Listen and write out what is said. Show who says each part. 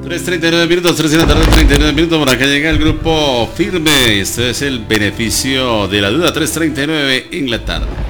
Speaker 1: 3:39 minutos, 3 de la tarde, 39 minutos. Por acá llega el grupo Firme. Este es el beneficio de la duda. 3:39 en la tarde.